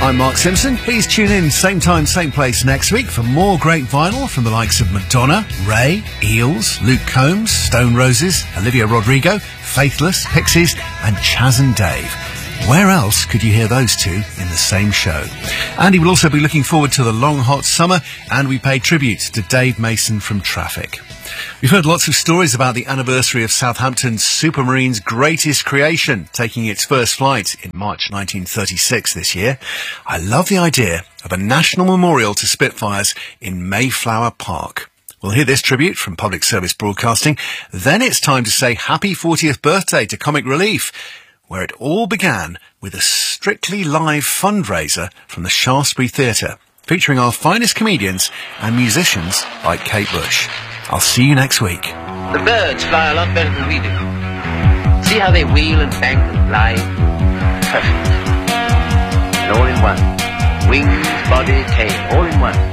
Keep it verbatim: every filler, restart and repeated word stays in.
I'm Mark Simpson. Please tune in same time, same place next week for more great vinyl from the likes of Madonna, Ray, Eels, Luke Combs, Stone Roses, Olivia Rodrigo, Faithless, Pixies and Chaz and Dave. Where else could you hear those two in the same show? Andy will also be looking forward to the long hot summer, and we pay tribute to Dave Mason from Traffic. We've heard lots of stories about the anniversary of Southampton's Supermarine's greatest creation, taking its first flight in March nineteen thirty-six this year. I love the idea of a national memorial to Spitfires in Mayflower Park. We'll hear this tribute from Public Service Broadcasting. Then it's time to say happy fortieth birthday to Comic Relief, where it all began with a Strictly Live fundraiser from the Shaftesbury Theatre, featuring our finest comedians and musicians like Kate Bush. I'll see you next week. The birds fly a lot better than we do. See how they wheel and bank and fly? Perfect. And all in one. Wings, body, tail, all in one.